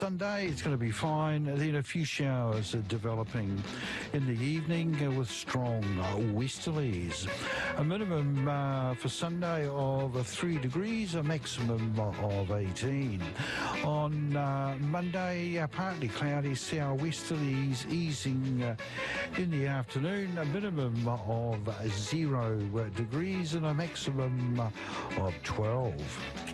Sunday, it's going to be fine. Then a few showers are developing in the evening with strong westerlies. A minimum for Sunday of 3 degrees, a maximum of 18. On Monday, partly cloudy, southwesterlies easing in the afternoon, a minimum of 0 degrees and a maximum of 12.